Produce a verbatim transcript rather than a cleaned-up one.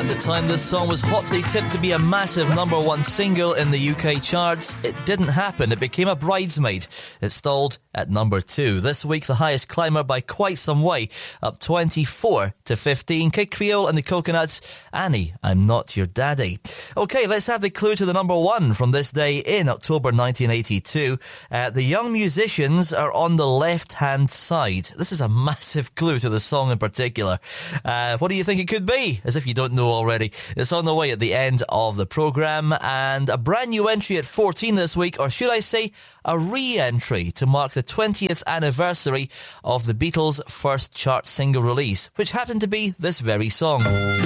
the time this song was hotly tipped to be a massive number one single in the U K charts, it didn't happen. It became a bridesmaid. It stalled at number two. This week, the highest climber by quite some way, up twenty-four to fifteen. Kid Creole and the Coconuts, Annie, I'm Not Your Daddy. Okay, let's have the clue to the number one from this day in October nineteen eighty-two. Uh, the young musicians are on the left-hand side. This is a massive clue to the song in particular. Uh, what do you think it could be? As if you don't know already. It's on the way at the end of the programme, and a brand new entry at fourteen this week, or should I say a re-entry to mark the twentieth anniversary of the Beatles' first chart single release, which happened to be this very song.